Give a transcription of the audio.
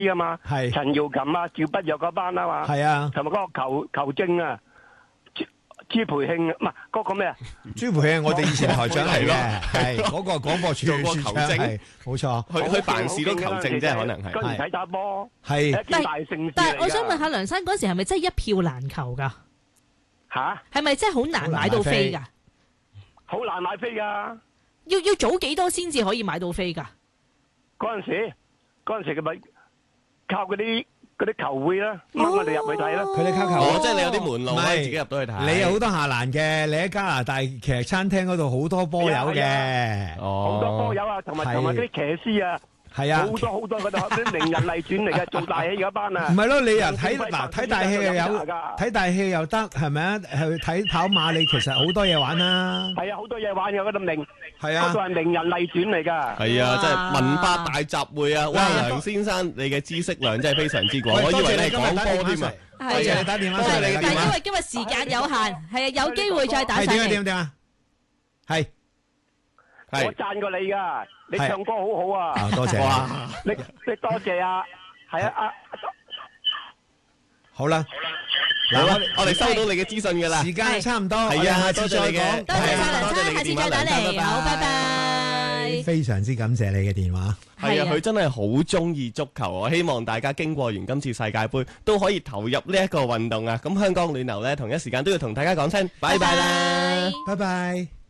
啊嘛， 係陳耀琴啊、趙不若嗰班啊嘛， 係啊， 同埋嗰個球證啊，朱培慶唔係嗰個咩啊？ 朱培慶我哋以前台長嚟嘅，係嗰個廣播處做過處長， 球證係冇錯。 去辦事都球證啫，可能係。 嗰陣時睇打波係一件大盛事但係我想問嚟㗎下梁生嗰時係咪真係一票難求㗎？ 嚇， 係咪真係好難買到飛㗎？ 好難買飛㗎。 要早幾多先至可以買到飛㗎？ 嗰陣時佢咪靠嗰啲球會啦，掹我哋入去睇啦。 佢哋靠球哦，即係你有啲門路可以唔係自己入到去睇。 你有好多下欄嘅，你喺加拿大其實餐廳嗰度好多波友嘅， 哦， 好多波友啊，同埋嗰啲騎師啊， 係啊好。多好多嗰度啲名人麗轉嚟嘅，做大戲嗰班啊。 唔係咯，你又睇有嗱睇大戲又有睇大戲又得，係咪啊？去睇跑馬，你其實好多嘢玩啦。 係啊，好多嘢玩嘅嗰度係啊嗰度係名人麗轉嚟㗎。 係啊，即係文化大集會啊！哇，梁先生你嘅知識量真係非常之廣，我以為你係講波添啊！ 多謝你打電話上嚟， 但係因為今日時間有限，係啊，有機會再打上嚟。 點啊？係我讚過你㗎，你唱歌好好啊！ 多謝。 哇， 你多謝啊，係啊好啦， 嗱我哋收到你嘅資訊㗎啦， 時間差唔多， 係啊， 下次再講。 多謝晒梁生，下次再打嚟，好，拜拜。 非常之感謝你嘅電話。 係啊，佢真係好中意足球，我希望大家經過完今次世界盃都可以投入呢一個運動啊！咁香港暖流呢，同一時間都要同大家講聲拜拜啦， 拜拜。